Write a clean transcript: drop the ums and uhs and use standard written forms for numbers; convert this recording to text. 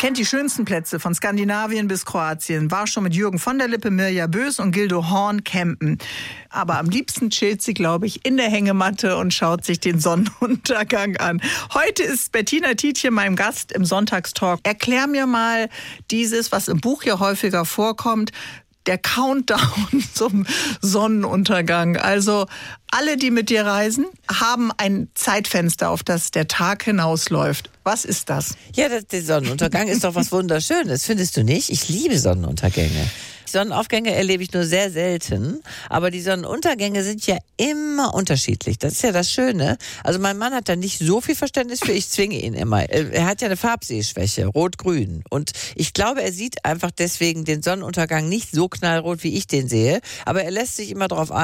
kennt die schönsten Plätze von Skandinavien bis Kroatien, war schon mit Jürgen von der Lippe, Mirja Bös und Gildo Horn campen. Aber am liebsten chillt sie, glaube ich, in der Hängematte und schaut sich den Sonnenuntergang an. Heute ist Bettina Tietje mein Gast im Sonntagstalk. Erklär mir mal dieses, was im Buch ja häufiger vorkommt, der Countdown zum Sonnenuntergang. Also alle, die mit dir reisen, haben ein Zeitfenster, auf das der Tag hinausläuft. Was ist das? Ja, der Sonnenuntergang ist doch was Wunderschönes, findest du nicht? Ich liebe Sonnenuntergänge. Sonnenaufgänge erlebe ich nur sehr selten, aber die Sonnenuntergänge sind ja immer unterschiedlich. Das ist ja das Schöne. Also mein Mann hat da nicht so viel Verständnis für, ich zwinge ihn immer. Er hat ja eine Farbsehschwäche, rot-grün. Und ich glaube, er sieht einfach deswegen den Sonnenuntergang nicht so knallrot, wie ich den sehe, aber er lässt sich immer darauf ein.